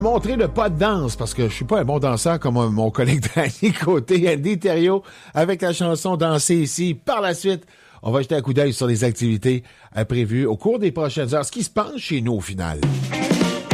Montrer le pas de danse, parce que je suis pas un bon danseur comme mon collègue Danny Côté, Andy Thériault, avec la chanson Danser ici. Par la suite, on va jeter un coup d'œil sur les activités prévues au cours des prochaines heures. Ce qui se passe chez nous au final.